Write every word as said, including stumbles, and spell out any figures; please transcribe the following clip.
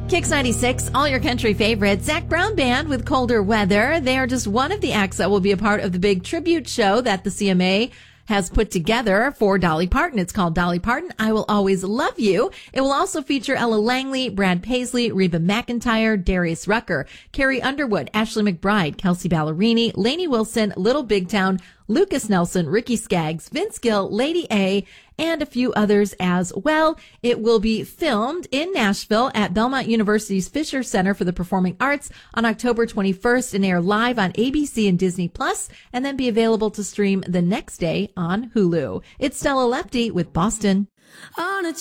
Kix ninety-six, all your country favorites. Zac Brown Band with Colder Weather. They are just one of the acts that will be a part of the big tribute show that the C M A has put together for Dolly Parton. It's called Dolly Parton, I Will Always Love You. It will also feature Ella Langley, Brad Paisley, Reba McEntire, Darius Rucker, Carrie Underwood, Ashley McBryde, Kelsey Ballerini, Lainey Wilson, Little Big Town, Lucas Nelson, Ricky Skaggs, Vince Gill, Lady A, and a few others as well. It will be filmed in Nashville at Belmont University's Fisher Center for the Performing Arts on October twenty-first and air live on A B C and Disney Plus, and then be available to stream the next day on Hulu. It's Stella Lefty with Boston. On a